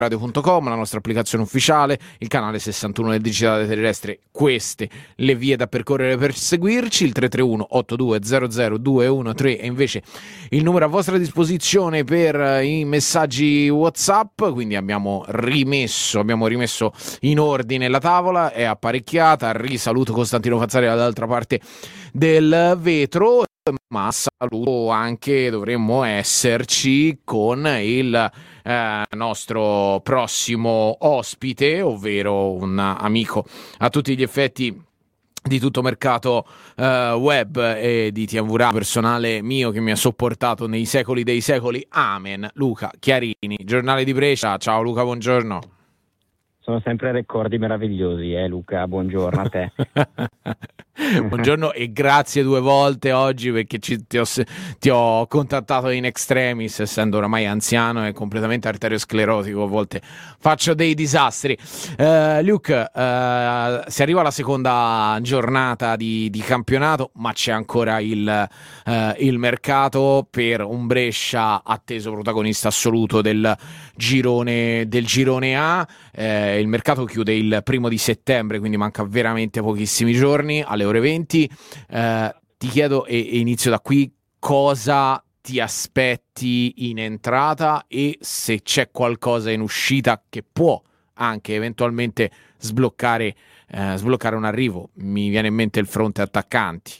radio.com, la nostra applicazione ufficiale, il canale 61 del digitale terrestre. Queste le vie da percorrere per seguirci, il 331 8200 213 e invece il numero a vostra disposizione per i messaggi WhatsApp. Quindi abbiamo rimesso in ordine la tavola, è apparecchiata. Risaluto Costantino Fazzari dall'altra parte del vetro, ma saluto anche, dovremmo esserci con il nostro prossimo ospite, ovvero un amico a tutti gli effetti di tutto mercato web e di TV Radio, personale mio che mi ha sopportato nei secoli dei secoli. Amen. Luca Chiarini, Giornale di Brescia. Ciao Luca, buongiorno. Sono sempre ricordi meravigliosi, Luca, buongiorno a te. Buongiorno e grazie 2 volte oggi perché ti ho contattato in extremis, essendo oramai anziano e completamente arteriosclerotico, a volte faccio dei disastri. Luke, si arriva alla seconda giornata di campionato, ma c'è ancora il mercato per un Brescia atteso protagonista assoluto del girone A. Il mercato chiude il 1 settembre, quindi manca veramente pochissimi giorni, alle ore 20. Ti chiedo, e inizio da qui, cosa ti aspetti in entrata e se c'è qualcosa in uscita che può anche eventualmente sbloccare un arrivo. Mi viene in mente il fronte attaccanti.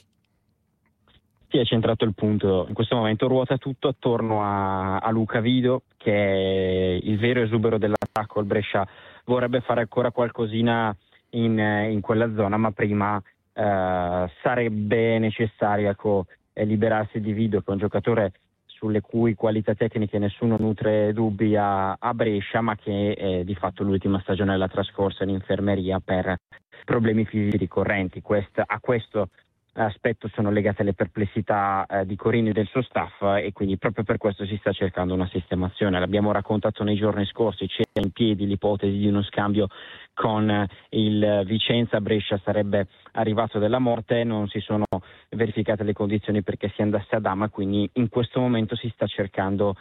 Sì, hai centrato il punto. In questo momento ruota tutto attorno a Luca Vido, che è il vero esubero dell'attacco. Il Brescia vorrebbe fare ancora qualcosina in quella zona, ma prima sarebbe necessario liberarsi di Vido, che è un giocatore sulle cui qualità tecniche nessuno nutre dubbi a Brescia, ma che di fatto l'ultima stagione l'ha trascorsa in infermeria per problemi fisici ricorrenti. A questo aspetto sono legate le perplessità di Corini e del suo staff, e quindi proprio per questo si sta cercando una sistemazione. L'abbiamo raccontato nei giorni scorsi, c'è in piedi l'ipotesi di uno scambio con il Vicenza. Brescia sarebbe arrivato della morte, non si sono verificate le condizioni perché si andasse ad Ama, quindi in questo momento si sta cercando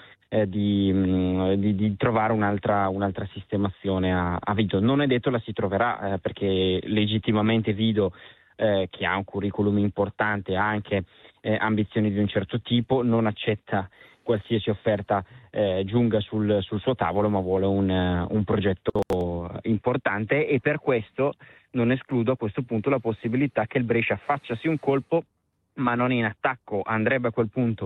di trovare un'altra sistemazione a Vido. Non è detto la si troverà, perché legittimamente Vido, che ha un curriculum importante, ha anche ambizioni di un certo tipo, non accetta qualsiasi offerta giunga sul suo tavolo, ma vuole un progetto importante, e per questo non escludo a questo punto la possibilità che il Brescia faccia sì un colpo, ma non in attacco. Andrebbe a quel punto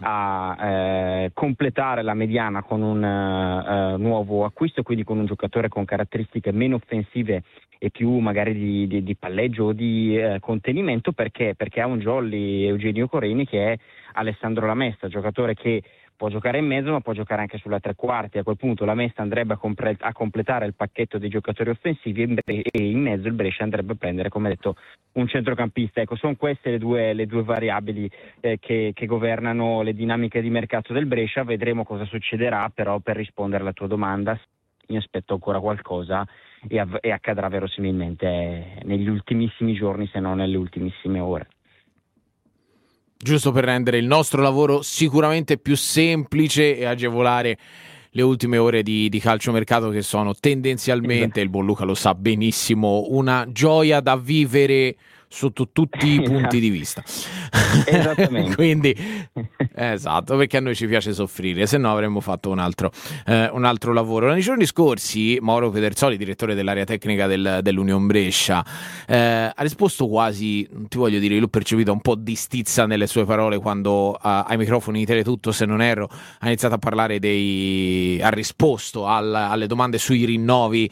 a completare la mediana con un nuovo acquisto, quindi con un giocatore con caratteristiche meno offensive e più magari di palleggio o di contenimento, perché ha un jolly Eugenio Corini che è Alessandro Lamesta, giocatore che può giocare in mezzo ma può giocare anche sulla tre quarti. A quel punto Lamesta andrebbe a completare il pacchetto dei giocatori offensivi, e in mezzo il Brescia andrebbe a prendere, come detto, un centrocampista. Ecco, sono queste le due variabili che governano le dinamiche di mercato del Brescia. Vedremo cosa succederà, però per rispondere alla tua domanda mi aspetto ancora qualcosa, e accadrà verosimilmente negli ultimissimi giorni, se non nelle ultimissime ore. Giusto per rendere il nostro lavoro sicuramente più semplice e agevolare le ultime ore di calciomercato, che sono tendenzialmente, il buon Luca lo sa benissimo, una gioia da vivere sotto tutti i punti di vista. Esattamente. Quindi esatto, perché a noi ci piace soffrire, se no avremmo fatto un altro lavoro. Nei giorni scorsi Mauro Pedersoli, direttore dell'area tecnica dell'Union Brescia, ha risposto quasi, non ti voglio dire, l'ho percepito un po' di stizza nelle sue parole quando ai microfoni di Teletutto, se non erro, ha iniziato a parlare ha risposto alle domande sui rinnovi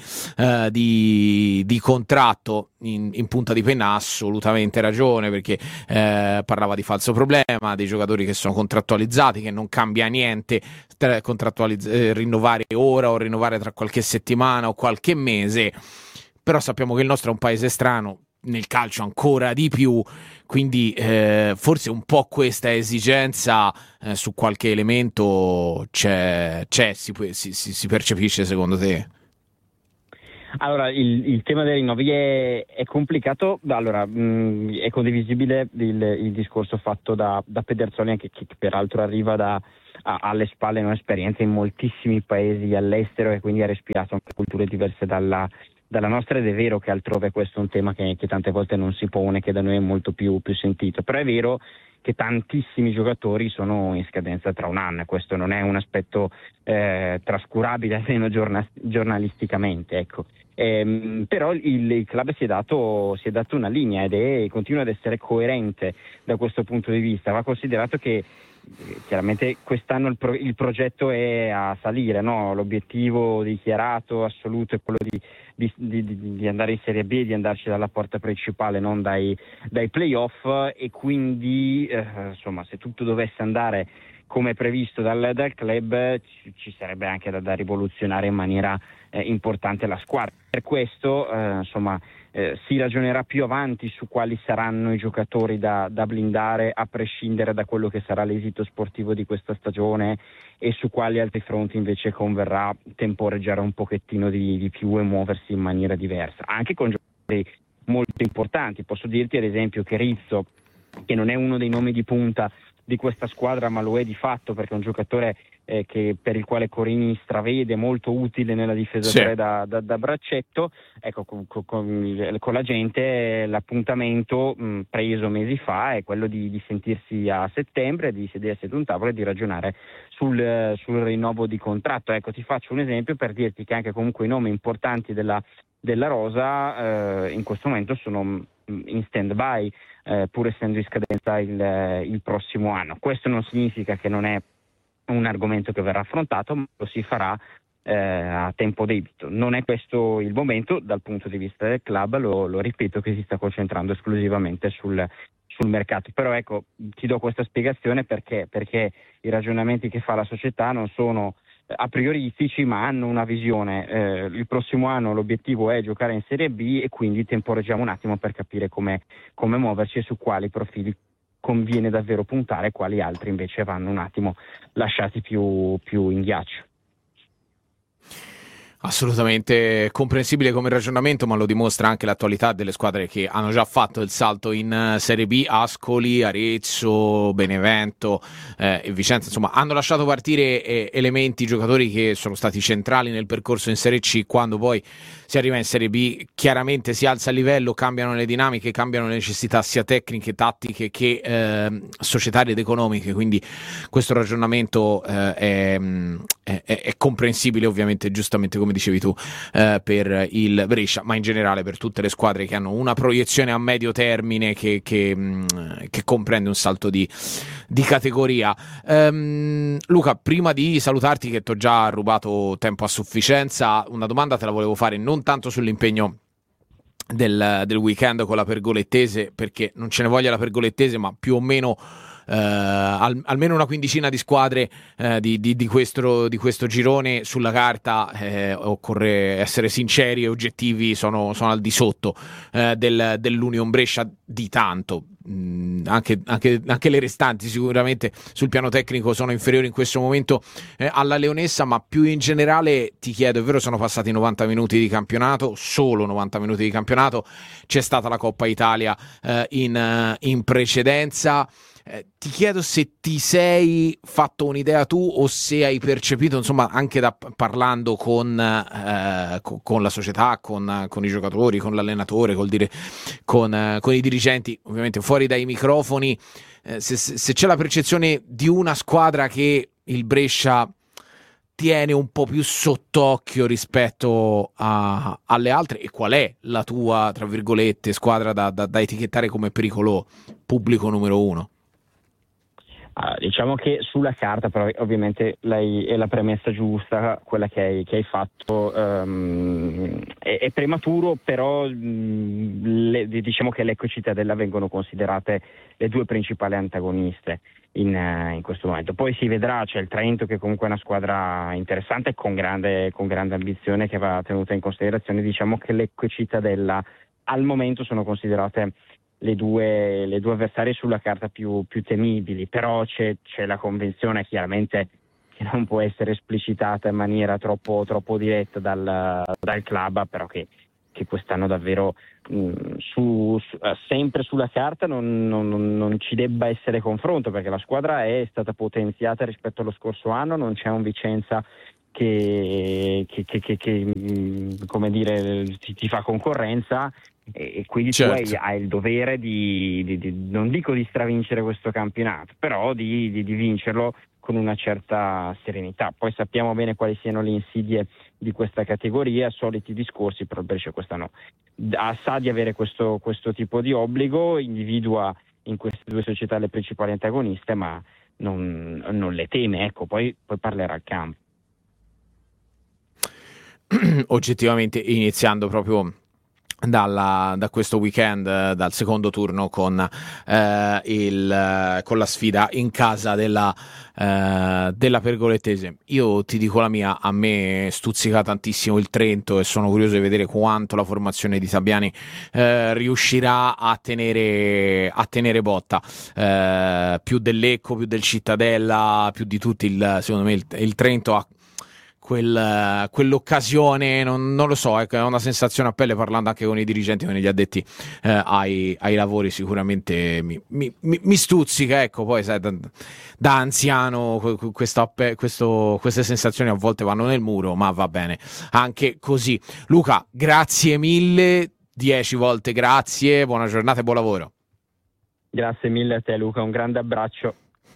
di contratto in punta di penna. Assolutamente ragione, perché parlava di falso problema, dei giocatori che sono contrattualizzati, che non cambia niente rinnovare ora o rinnovare tra qualche settimana o qualche mese, però sappiamo che il nostro è un paese strano, nel calcio ancora di più, quindi forse un po' questa esigenza su qualche elemento c'è, si percepisce, secondo te? Allora, il tema dei rinnovi è complicato. Allora, è condivisibile il discorso fatto da Pedersoli, anche che peraltro arriva alle spalle un'esperienza in moltissimi paesi all'estero e quindi ha respirato anche culture diverse dalla nostra, ed è vero che altrove questo è un tema che tante volte non si pone, che da noi è molto più sentito, però è vero che tantissimi giocatori sono in scadenza tra un anno, e questo non è un aspetto trascurabile almeno giornalisticamente, ecco. Però il club si è dato una linea ed continua ad essere coerente da questo punto di vista. Va considerato che chiaramente quest'anno il progetto è a salire, no? L'obiettivo dichiarato assoluto è quello di andare in Serie B e di andarci dalla porta principale, non dai playoff, e quindi insomma, se tutto dovesse andare come previsto dal club, ci sarebbe anche da rivoluzionare in maniera importante la squadra. Per questo si ragionerà più avanti su quali saranno i giocatori da blindare, a prescindere da quello che sarà l'esito sportivo di questa stagione, e su quali altri fronti invece converrà temporeggiare un pochettino di più e muoversi in maniera diversa, anche con giocatori molto importanti. Posso dirti ad esempio che Rizzo, che non è uno dei nomi di punta di questa squadra, ma lo è di fatto, perché è un giocatore per il quale Corini stravede, molto utile nella difesa 3 da braccetto. Ecco, con la gente l'appuntamento preso mesi fa è quello di sentirsi a settembre, di sedersi ad un tavolo e di ragionare sul rinnovo di contratto. Ecco, ti faccio un esempio per dirti che anche comunque i nomi importanti della rosa in questo momento sono in stand-by, pur essendo in scadenza il prossimo anno. Questo non significa che non è un argomento che verrà affrontato, ma lo si farà a tempo debito. Non è questo il momento dal punto di vista del club, lo ripeto, che si sta concentrando esclusivamente sul mercato. Però ecco, ti do questa spiegazione perché i ragionamenti che fa la società non sono a prioristici, ma hanno una visione. Il prossimo anno l'obiettivo è giocare in Serie B, e quindi temporeggiamo un attimo per capire come muoverci e su quali profili conviene davvero puntare, quali altri invece vanno un attimo lasciati più in ghiaccio. Assolutamente comprensibile come ragionamento, ma lo dimostra anche l'attualità delle squadre che hanno già fatto il salto in Serie B: Ascoli, Arezzo, Benevento e Vicenza. Insomma, hanno lasciato partire elementi, giocatori che sono stati centrali nel percorso in Serie C. Quando poi si arriva in Serie B, chiaramente si alza il livello, cambiano le dinamiche, cambiano le necessità sia tecniche, tattiche che societarie ed economiche. Quindi questo ragionamento è comprensibile, ovviamente, giustamente come dicevi tu, per il Brescia, ma in generale per tutte le squadre che hanno una proiezione a medio termine che comprende un salto di categoria. Luca, prima di salutarti, che ti ho già rubato tempo a sufficienza, una domanda te la volevo fare, non tanto sull'impegno del weekend con la Pergolettese, perché non ce ne voglia la Pergolettese, ma più o meno almeno una quindicina di squadre di questo girone sulla carta, occorre essere sinceri e oggettivi, sono al di sotto dell'Union Brescia di tanto. Anche le restanti sicuramente sul piano tecnico sono inferiori in questo momento alla Leonessa, ma più in generale ti chiedo: è vero, sono passati 90 minuti di campionato, solo 90 minuti di campionato, c'è stata la Coppa Italia in precedenza. Ti chiedo se ti sei fatto un'idea tu, o se hai percepito, insomma, anche parlando con la società, con i giocatori, con l'allenatore, con i dirigenti, ovviamente fuori dai microfoni, se c'è la percezione di una squadra che il Brescia tiene un po' più sott'occhio rispetto alle altre, e qual è la tua, tra virgolette, squadra da etichettare come pericolo pubblico numero uno? Diciamo che sulla carta, però ovviamente è la premessa giusta quella che hai fatto. È prematuro, però diciamo che Lecco e Cittadella vengono considerate le due principali antagoniste in questo momento. Poi si vedrà, c'è il Trento, che comunque è una squadra interessante, con grande ambizione, che va tenuta in considerazione. Diciamo che Lecco e Cittadella al momento sono considerate le due avversarie sulla carta più temibili, però c'è la convenzione chiaramente che non può essere esplicitata in maniera troppo diretta dal club, però che quest'anno davvero sempre sulla carta non ci debba essere confronto, perché la squadra è stata potenziata rispetto allo scorso anno, non c'è un Vicenza che come dire, ti fa concorrenza, e quindi certo. tu hai il dovere di non dico di stravincere questo campionato, però di vincerlo con una certa serenità. Poi sappiamo bene quali siano le insidie di questa categoria, soliti discorsi, però il Brescia quest'anno sa di avere questo tipo di obbligo, individua in queste due società le principali antagoniste, ma non le teme, ecco, poi parlerà al campo. Oggettivamente, iniziando proprio da questo weekend, dal secondo turno con la sfida in casa della Pergolettese. Io ti dico la mia, a me stuzzica tantissimo il Trento e sono curioso di vedere quanto la formazione di Sabbiani riuscirà a tenere botta, più del Lecco, più del Cittadella, più di tutti. Secondo me il Trento ha quell'occasione, non lo so, è una sensazione a pelle, parlando anche con i dirigenti, con gli addetti ai lavori. Sicuramente mi stuzzica, ecco. Poi sai, da anziano queste sensazioni a volte vanno nel muro, ma va bene anche così. Luca, grazie mille, 10 volte grazie, buona giornata e buon lavoro. Grazie mille a te, Luca, un grande abbraccio.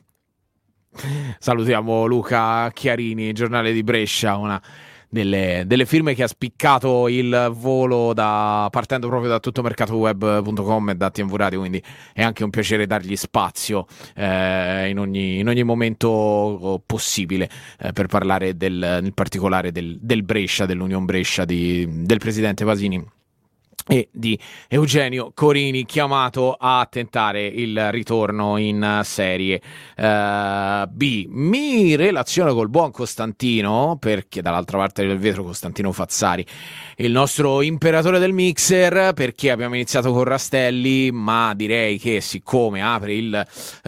Salutiamo Luca Chiarini, Giornale di Brescia, una delle firme che ha spiccato il volo partendo proprio da tuttomercatoweb.com e da TMV Radio, quindi è anche un piacere dargli spazio in ogni momento possibile per parlare in particolare del Brescia, dell'Union Brescia, del presidente Pasini e di Eugenio Corini, chiamato a tentare il ritorno in Serie B. Mi relaziono col buon Costantino, perché dall'altra parte del vetro Costantino Fazzari, il nostro imperatore del mixer, perché abbiamo iniziato con Rastelli, ma direi che siccome apre il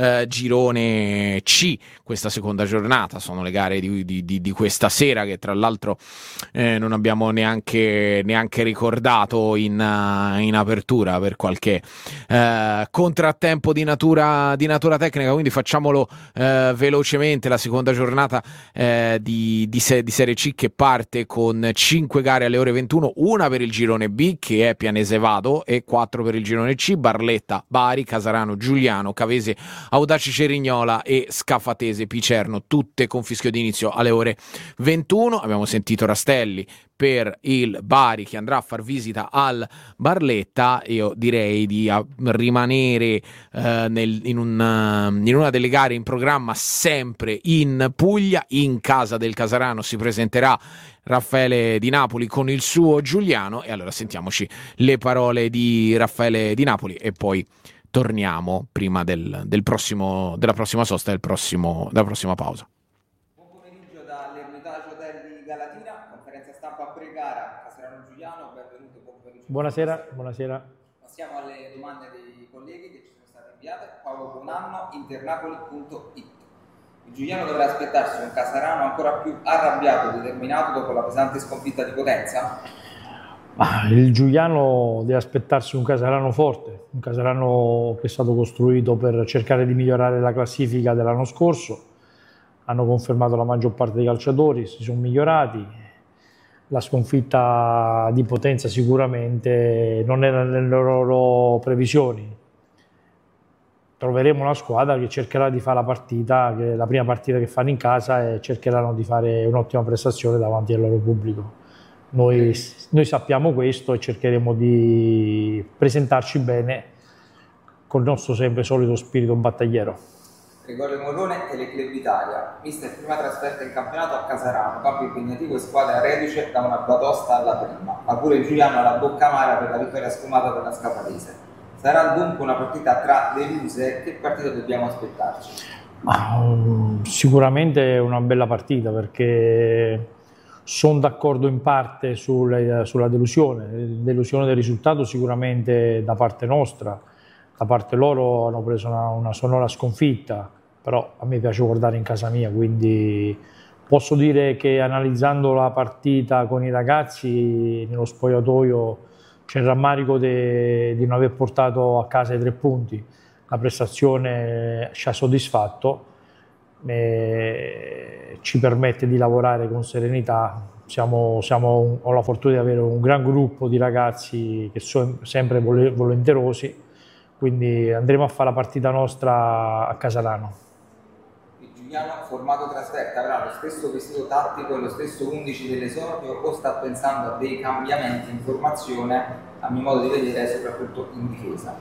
girone C questa seconda giornata, sono le gare di questa sera, che tra l'altro non abbiamo neanche ricordato in apertura per qualche contrattempo di natura tecnica, quindi facciamolo velocemente. La seconda giornata di Serie C, che parte con 5 gare alle ore 21, una per il girone B che è Pianese Vado e 4 per il girone C, Barletta, Bari, Casarano, Giuliano, Cavese, Audaci Cerignola e Scafatese Picerno, tutte con fischio d'inizio alle ore 21. Abbiamo sentito Rastelli per il Bari, che andrà a far visita al Barletta. Io direi di rimanere in una delle gare in programma sempre in Puglia. In casa del Casarano si presenterà Raffaele Di Napoli con il suo Giuliano, e allora sentiamoci le parole di Raffaele Di Napoli e poi torniamo prima della prossima sosta e della prossima pausa. Buon pomeriggio dall'Ermitage Hotel di Galatina, conferenza stampa pre-gara Casarano Giuliano, benvenuto, buon pomeriggio. Buonasera. Passiamo alle domande dei colleghi che ci sono state inviate. Paolo Buonanno, internapoli.it. Il Giuliano dovrà aspettarsi un Casarano ancora più arrabbiato e determinato dopo la pesante sconfitta di Potenza? Il Giuliano deve aspettarsi un Casarano forte, un Casarano che è stato costruito per cercare di migliorare la classifica dell'anno scorso. Hanno confermato la maggior parte dei calciatori, si sono migliorati. La sconfitta di Potenza sicuramente non era nelle loro previsioni. Troveremo una squadra che cercherà di fare la prima partita che fanno in casa, e cercheranno di fare un'ottima prestazione davanti al loro pubblico. Noi sappiamo questo e cercheremo di presentarci bene con il nostro sempre solito spirito battagliero. Gregorio Morrone, Teleclub Italia. Mister, prima trasferta in campionato a Casarano, campo impegnativo e squadra reduce da una batosta alla prima, ma pure Giuliano ha la bocca amara per la vittoria sfumata per la Scafatese. Sarà dunque una partita tra deluse? Che partita dobbiamo aspettarci? Sicuramente una bella partita, perché sono d'accordo in parte sulla delusione del risultato, sicuramente da parte nostra. Da parte loro hanno preso una sonora sconfitta, però a me piace guardare in casa mia, quindi Posso dire che analizzando la partita con i ragazzi nello spogliatoio c'è il rammarico di non aver portato a casa i 3 punti. La prestazione ci ha soddisfatto, ci permette di lavorare con serenità. Ho la fortuna di avere un gran gruppo di ragazzi che sono sempre volenterosi, quindi andremo a fare la partita nostra a Casarano. Giuliano, formato trasferta, avrà lo stesso vestito tattico e lo stesso 11 dell'esordio o sta pensando a dei cambiamenti in formazione, a mio modo di vedere, soprattutto in difesa?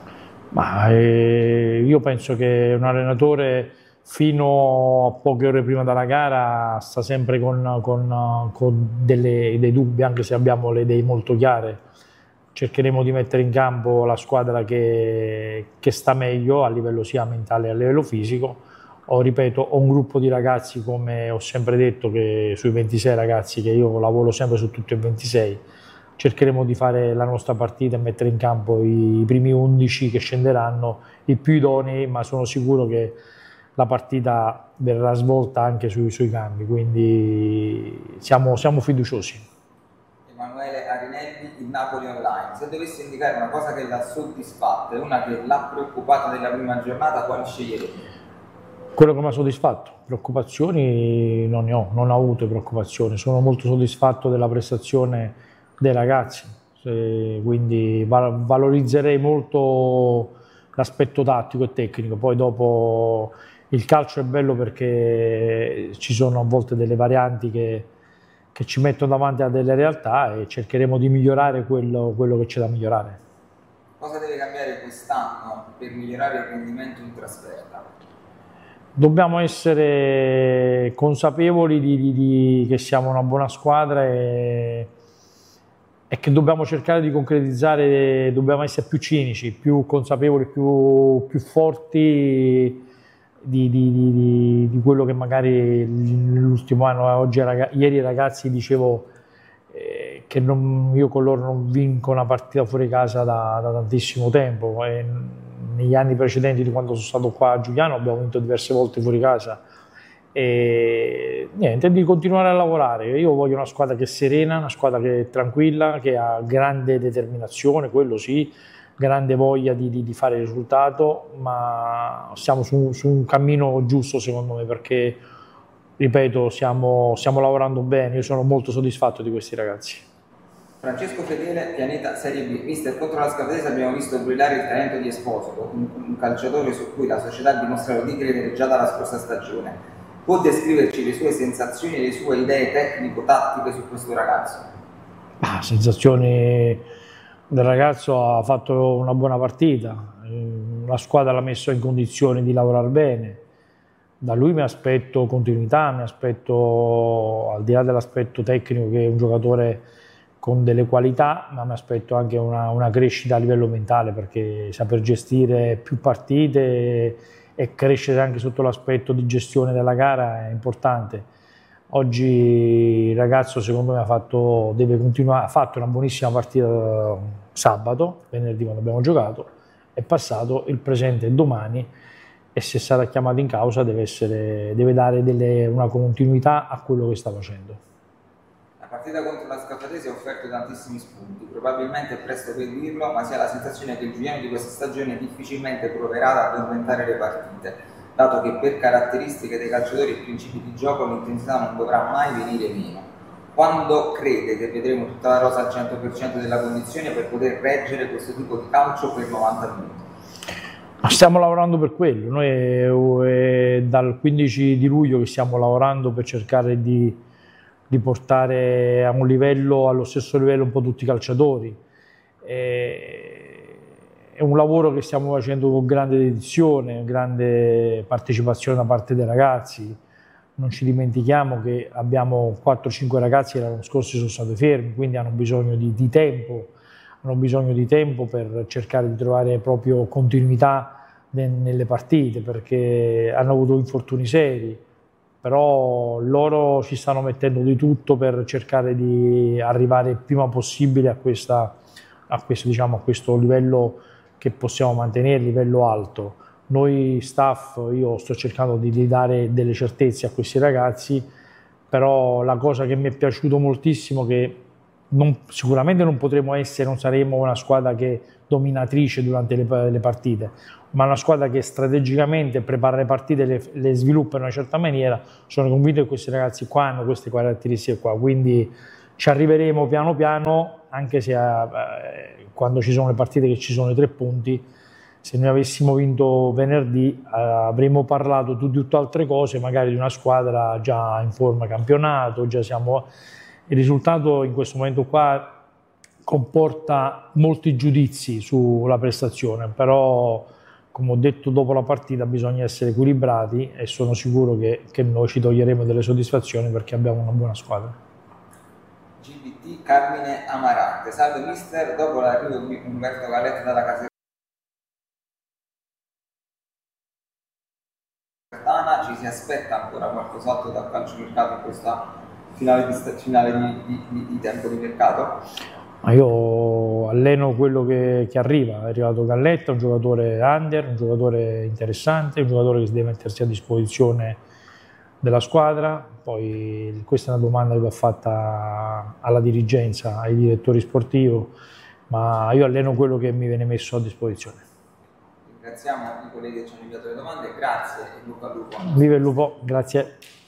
Io penso che un allenatore fino a poche ore prima della gara sta sempre con dei dubbi, anche se abbiamo le idee molto chiare. Cercheremo di mettere in campo la squadra che sta meglio a livello sia mentale che a livello fisico. Ho un gruppo di ragazzi, come ho sempre detto, che sui 26 ragazzi, che io lavoro sempre su tutti e 26, cercheremo di fare la nostra partita e mettere in campo i primi 11 che scenderanno, i più idonei, ma sono sicuro che la partita verrà svolta anche sui cambi, quindi siamo fiduciosi. Emanuele Arinelli, il Napoli Online. Se dovessi indicare una cosa che l'ha soddisfatta e una che l'ha preoccupata della prima giornata, quale sceglierebbe? Quello che mi ha soddisfatto, preoccupazioni non ne ho, non ho avuto preoccupazioni, sono molto soddisfatto della prestazione dei ragazzi, quindi valorizzerei molto l'aspetto tattico e tecnico. Poi dopo il calcio è bello perché ci sono a volte delle varianti che ci mettono davanti a delle realtà e cercheremo di migliorare quello che c'è da migliorare. Cosa deve cambiare quest'anno per migliorare il rendimento in trasferta? Dobbiamo essere consapevoli che siamo una buona squadra e che dobbiamo cercare di concretizzare, dobbiamo essere più cinici, più consapevoli, più forti di quello che magari nell'ultimo anno. Ieri ai ragazzi dicevo che io con loro non vinco una partita fuori casa da tantissimo tempo. Negli anni precedenti di quando sono stato qua a Giuliano abbiamo vinto diverse volte fuori casa e niente, di continuare a lavorare. Io voglio una squadra che è serena, una squadra che è tranquilla, che ha grande determinazione, quello sì, grande voglia di fare il risultato, ma siamo su un cammino giusto secondo me, perché ripeto, stiamo lavorando bene. Io sono molto soddisfatto di questi ragazzi. Francesco Fedele, Pianeta Serie B. Mister, contro la Scafatese abbiamo visto brillare il talento di Esposito, un calciatore su cui la società ha dimostrato di credere già dalla scorsa stagione. Può descriverci le sue sensazioni e le sue idee tecnico-tattiche su questo ragazzo? Sensazioni del ragazzo: ha fatto una buona partita, la squadra l'ha messo in condizioni di lavorare bene. Da lui mi aspetto continuità, mi aspetto, al di là dell'aspetto tecnico, che è un giocatore con delle qualità, ma mi aspetto anche una crescita a livello mentale, perché saper gestire più partite e crescere anche sotto l'aspetto di gestione della gara è importante. Oggi il ragazzo secondo me ha fatto una buonissima partita sabato, venerdì quando abbiamo giocato, è passato, il presente è domani e se sarà chiamato in causa deve dare una continuità a quello che sta facendo. La partita contro la Scafatese ha offerto tantissimi spunti, probabilmente è presto per dirlo, ma si ha la sensazione che il Giuliano di questa stagione difficilmente proverà ad aumentare le partite, dato che per caratteristiche dei calciatori e principi di gioco l'intensità non dovrà mai venire meno. Quando crede che vedremo tutta la rosa al 100% della condizione per poter reggere questo tipo di calcio per 90 minuti? Ma stiamo lavorando per quello, noi è dal 15 di luglio che stiamo lavorando per cercare di portare a un livello, allo stesso livello un po' tutti i calciatori. È un lavoro che stiamo facendo con grande dedizione, grande partecipazione da parte dei ragazzi. Non ci dimentichiamo che abbiamo 4-5 ragazzi che l'anno scorso sono stati fermi, quindi hanno bisogno di tempo, per cercare di trovare proprio continuità nelle partite, perché hanno avuto infortuni seri. Però loro ci stanno mettendo di tutto per cercare di arrivare il prima possibile a questo livello che possiamo mantenere, livello alto. Noi staff, io sto cercando di dare delle certezze a questi ragazzi, però la cosa che mi è piaciuto moltissimo è che sicuramente non potremo essere, non saremo una squadra che dominatrice durante le partite, ma una squadra che strategicamente prepara le partite, le sviluppa in una certa maniera. Sono convinto che questi ragazzi qua hanno queste caratteristiche qua, quindi ci arriveremo piano piano, anche se quando ci sono le partite che ci sono i 3 punti, se noi avessimo vinto venerdì avremmo parlato di tutt'altre cose, magari di una squadra già in forma campionato, già siamo... Il risultato in questo momento qua comporta molti giudizi sulla prestazione, però come ho detto dopo la partita bisogna essere equilibrati e sono sicuro che noi ci toglieremo delle soddisfazioni perché abbiamo una buona squadra. GBT Carmine Amarante, salve mister, dopo l'arrivo di Umberto Galetta dalla Casertana ci si aspetta ancora qualcos'altro dal calciomercato in questa finale di tempo di mercato? Ma io alleno quello che arriva, è arrivato Galletta, un giocatore under, un giocatore interessante, un giocatore che si deve mettersi a disposizione della squadra, poi questa è una domanda che va fatta alla dirigenza, ai direttori sportivi, ma io alleno quello che mi viene messo a disposizione. Ringraziamo i colleghi che ci hanno inviato le domande, grazie e Luca Lupo. Viva il lupo, grazie.